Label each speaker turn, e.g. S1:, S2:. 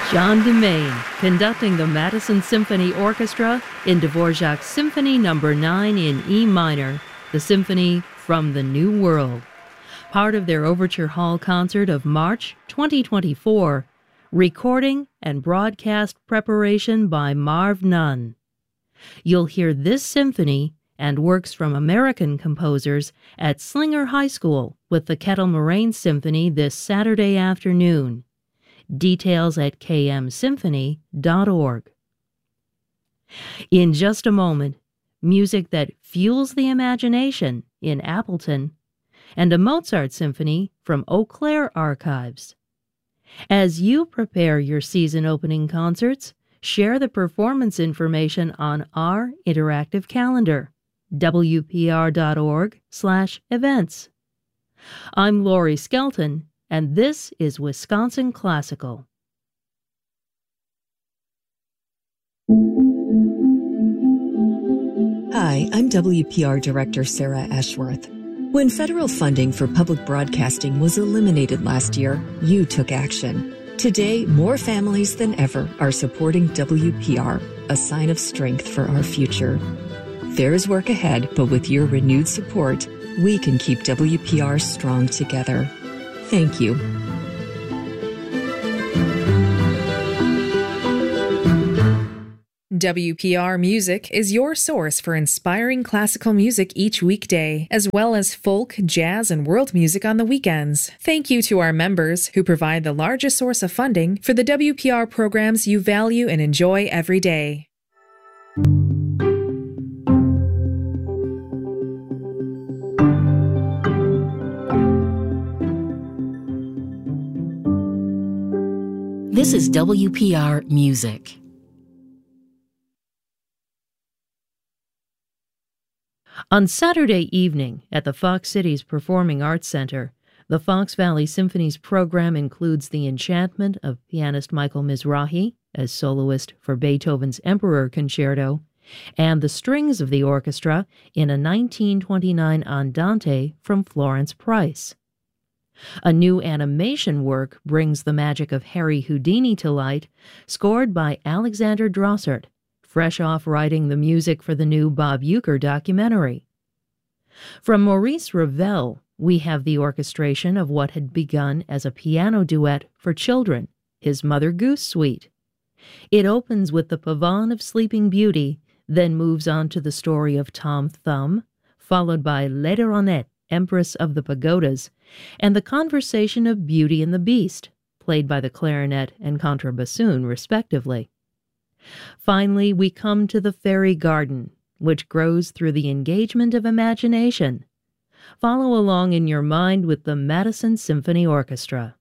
S1: John Demain, conducting the Madison Symphony Orchestra in Dvorak's Symphony No. 9 in E minor, the Symphony from the New World, part of their Overture Hall concert of March 2024, recording and broadcast preparation by Marv Nunn. You'll hear this symphony and works from American composers at Slinger High School with the Kettle Moraine Symphony this Saturday afternoon. Details at kmsymphony.org. In just a moment, music that fuels the imagination in Appleton, and a Mozart symphony from Eau Claire Archives. As you prepare your season-opening concerts, share the performance information on our interactive calendar, wpr.org/events. I'm Lori Skelton, and this is Wisconsin Classical.
S2: Hi, I'm WPR Director Sarah Ashworth. When federal funding for public broadcasting was eliminated last year, you took action. Today, more families than ever are supporting WPR, a sign of strength for our future. There is work ahead, but with your renewed support, we can keep WPR strong together. Thank you.
S3: WPR Music is your source for inspiring classical music each weekday, as well as folk, jazz, and world music on the weekends. Thank you to our members who provide the largest source of funding for the WPR programs you value and enjoy every day.
S4: This is WPR Music.
S1: On Saturday evening at the Fox Cities Performing Arts Center, the Fox Valley Symphony's program includes the enchantment of pianist Michael Mizrahi as soloist for Beethoven's Emperor Concerto, and the strings of the orchestra in a 1929 Andante from Florence Price. A new animation work brings the magic of Harry Houdini to light, scored by Alexander Drossart, fresh off writing the music for the new Bob Uecker documentary. From Maurice Ravel, we have the orchestration of what had begun as a piano duet for children, his Mother Goose Suite. It opens with the Pavane of Sleeping Beauty, then moves on to the story of Tom Thumb, followed by Lederonette, Empress of the Pagodas, and the conversation of Beauty and the Beast, played by the clarinet and contrabassoon, respectively. Finally, we come to the Fairy Garden, which grows through the engagement of imagination. Follow along in your mind with the Madison Symphony Orchestra.